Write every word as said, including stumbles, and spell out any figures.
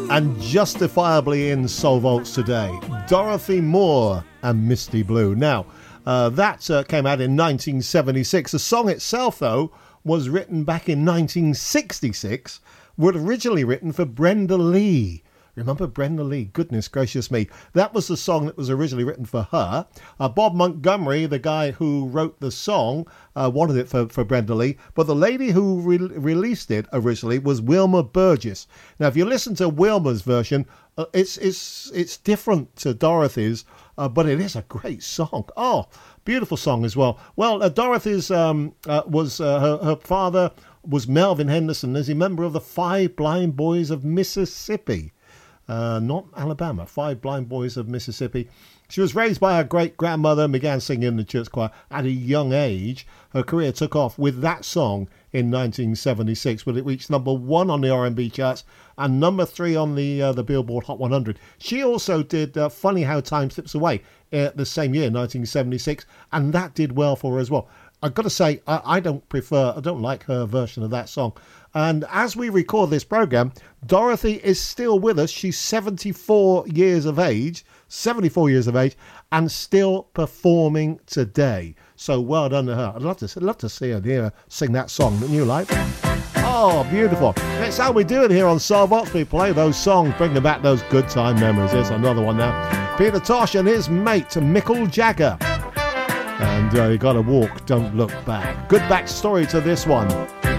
And justifiably in Soul Vaults today, Dorothy Moore and Misty Blue. Now, uh, that uh, came out in nineteen seventy-six. The song itself, though, was written back in nineteen sixty-six, was originally written for Brenda Lee. Remember Brenda Lee? Goodness gracious me. That was the song that was originally written for her. Uh, Bob Montgomery, the guy who wrote the song, uh, wanted it for, for Brenda Lee. But the lady who re- released it originally was Wilma Burgess. Now, if you listen to Wilma's version, uh, it's, it's, it's different to Dorothy's, uh, but it is a great song. Oh, beautiful song as well. Well, uh, Dorothy's um, uh, was uh, her, her father was Melvin Henderson. Is he a member of the Five Blind Boys of Mississippi? Uh, not Alabama, Five Blind Boys of Mississippi. She was raised by her great-grandmother and began singing in the church choir at a young age. Her career took off with that song in nineteen seventy-six, when it reached number one on the R and B charts and number three on the uh, the Billboard Hot one hundred. She also did uh, Funny How Time Slips Away uh, the same year, nineteen seventy-six, and that did well for her as well. I've got to say, I, I don't prefer, I don't like her version of that song. And as we record this program, Dorothy is still with us. She's seventy-four years of age, seventy-four years of age, and still performing today. So well done to her. I'd love to, I'd love to see her here sing that song that you like. Oh, beautiful. That's how we do it here on Soul Vaults. We play those songs, bringing back those good time memories. Here's another one now. Peter Tosh and his mate, Mick Jagger. And uh, you got to walk, don't look back. Good backstory to this one.